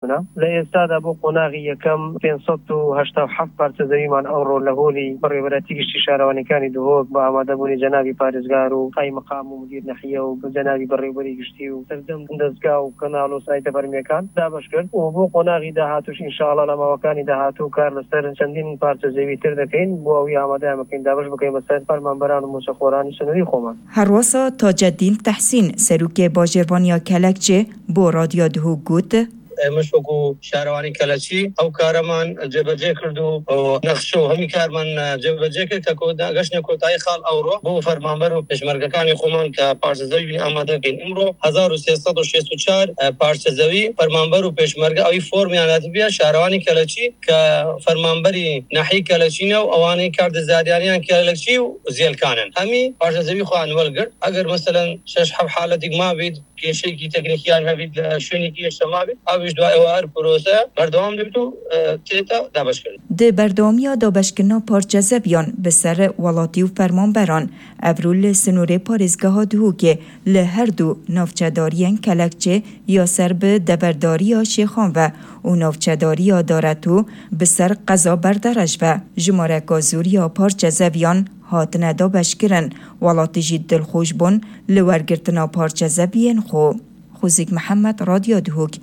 بنا لإستاد أبو قناغي كم 587 پارچەزەوی من ئەوڕۆ لە هۆلی بەڕێوەبەرەتی گشتی شارەوانیەکانی دهۆک بە ئامادەبوونی جەنابی پارێزگار و قای مەقام و مدیر نەحیە و جەنابی بەڕێوەبەری گشتی و سەردەم دەستگا و کەناڵ و سایتە فەرمیەکان دابەش کرد و بۆ قۆناغی داهاتوش ئینشاءڵڵا لە ماوەکانی داهاتوو کار لەسەر چەندین پارچەزەوی تر دەکەین بۆ ئەوی ئامادەیان بکەین دابەش بکەین بەسەر فەرمانبەران و موچەخۆرانی سنووری خۆمان. هەروەسا تاجەدین تەحسین سەرۆکێ باژێربانیا کەلەکچێ بۆ رادیۆ دهۆک گوت مشوكو شهرواني كلاشي او كارمان جبجه كردو او نخشو همي كارمان جبجه ككو داشنه كوتاي خال اورو بو فرمانبر پشمرگکان خومان که پارچزوی آماده کین امرو 1364 پارچزوی فرمانبر و پشمرگ اوی فرم یعنی بیا شهرواني كلاشي که فرمانبری نحی کلاشی نو اوانی کارد زادیانیان کلاشی و زیل کانن همي پارچزوی خوان ولګر اگر مثلا شش حالت ما بید که شيء کی تکنیکیان هبید شونی کی شمابید او دوار پروسه بردوام دبتو تیتا دابش کرد. د بردوامیا دابشکنا پارچزویان به سر ولاتی و فرمانبران ابرول سنوره پارێزگاها دهوکه له هر دو نافچه‌داریان کلکچه یا سر به دبرداری شیخان و نافچه‌داری دارتو به سر قضا بردرش و جماره گازوریا پارچزویان هاتنه دابش کرن ولاتی جید دلخوش بون لورگرتنا پارچزویان خو. خوزیک محمد رادیو دهوک.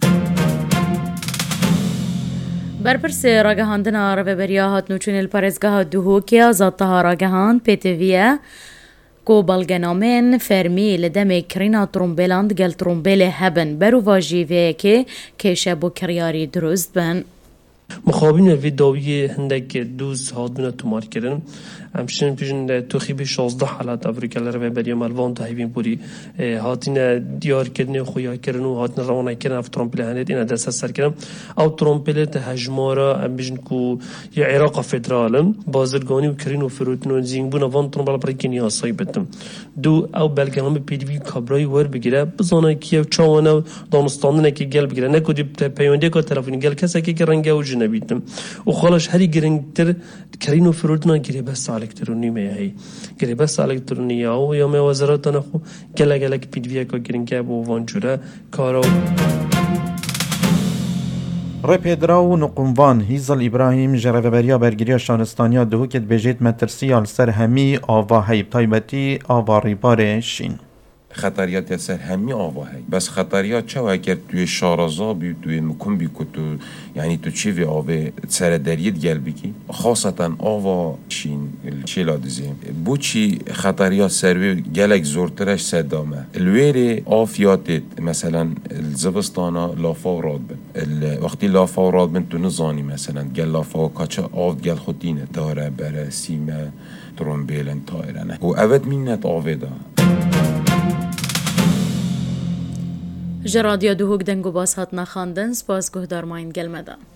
برپرس راگهاندنا رهبری‌ها هاتنوچون الپارێزگاها دهۆکê azadteha ragehan PTV ku balgenamên fermî li demê kirîna trombêlan digel trombêlê hebin berûva jîveyekê kêşe bû kiryarî durust bin. مخابین ویداوی هندک دوز هاتبونه تومار کردن همچنین پیشن توخیبی 16 حالات افریقا رو بری مالوان تهیبین بوری هاتین دیار کردن خویا کردن و هاتین روانه کردن اف ترامپل هنید این دست سر کردن او ترامپل تهجمارا ام بیشن کو یا عراق فدرالم بازرگانی و کرین و فروتن و زینگ بون وان ترامپل برای کنیا صایبتم دو او بلگرام پیدوی کابرای ور بگیره بزانه کیو چاونه دانستانه که گل بگیره نکودی پیونده که تلفنی گل کسی که رنگه و نبیدم و خالش هری گرینگتر کرینو فرودنا گری بس الکترونی میایی گری بس الکترونی او یا می وزارت نخو گله پیدویا که گرینگه بو وانجوره کارو رپیدراو نقموان هیزل ابراهیم جربریا برگیری شانستانیا دهوکت بجید مترسیال سر همی آوا هیب تایبتی آوا ریبار شین خطریات سر همی آواهی بس خطریات چه اگر توی شارزا بی توی مکن بی که تو یعنی تو چی وی آوه سر دریت گل بگی خاصتا آوا شین چی لادزیم بو چی خطریات سروی گلک زورترش صدامه الویری آفیاتت مثلا الزبستانا لافا و راد بن وقتی لافا و راد بن تو نزانی مثلا گل لافا و کچه آف گل خودینه داره بره سیمه ترومبیلن تایرنه و اوید مینت آوه دا جرادیا دهوک دنگو باز هاتنا خاندن سپاس گهدار ماین گلمده.